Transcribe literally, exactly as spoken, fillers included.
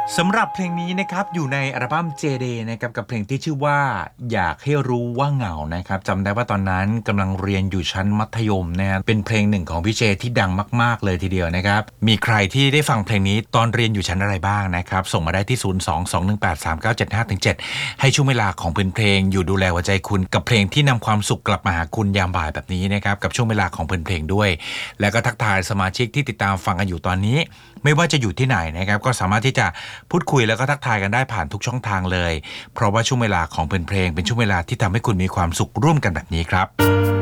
สำหรับเพลงนี้นะครับอยู่ในอัลบั้ม เจ เดย์ นะครับกับเพลงที่ชื่อว่าอยากให้รู้ว่าเหงานะครับจำได้ว่าตอนนั้นกำลังเรียนอยู่ชั้นมัธยมนะฮะเป็นเพลงหนึ่งของพี่เจที่ดังมากๆเลยทีเดียวนะครับมีใครที่ได้ฟังเพลงนี้ตอนเรียนอยู่ชั้นอะไรบ้างนะครับส่งมาได้ที่ ศูนย์ สอง สอง หนึ่ง แปด สาม เก้า เจ็ด ห้า เจ็ด ให้ช่วงเวลาของเพลงเพลงอยู่ดูแลหัวใจคุณกับเพลงที่นำความสุขกลับมาหาคุณยามบ่ายแบบนี้นะครับกับช่วงเวลาของเพลงเพลงด้วยแล้วก็ทักทายสมาชิกที่ติดตามฟังกันอยู่ตอนนี้ไม่ว่าจะอยู่ที่ไหนนะครับก็สามารถที่จะพูดคุยแล้วก็ทักทายกันได้ผ่านทุกช่องทางเลยเพราะว่าช่วงเวลาของเพลงเพลงเป็นช่วงเวลาที่ทำให้คุณมีความสุขร่วมกันแบบนี้ครับ